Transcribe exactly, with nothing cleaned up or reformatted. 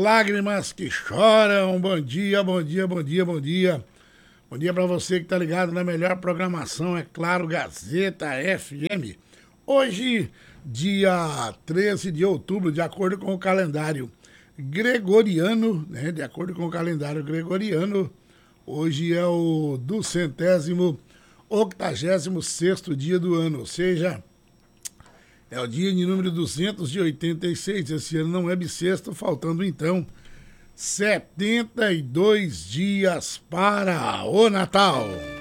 lágrimas que choram. Bom dia, bom dia, bom dia, bom dia. Bom dia para você que tá ligado na melhor programação, é claro, Gazeta F M. Hoje, dia treze de outubro, de acordo com o calendário gregoriano, né? De acordo com o calendário gregoriano, hoje é o duzentésimo, octagésimo sexto dia do ano, ou seja, é o dia de número duzentos e oitenta e seis. Esse ano não é bissexto, faltando então setenta e dois dias para o Natal.